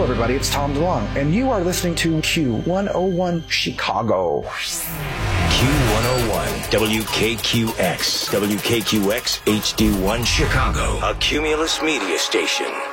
Hello, everybody. It's Tom DeLonge, and you are listening to Q101 Chicago. Q101, WKQX, WKQX HD1 Chicago, a Cumulus media station.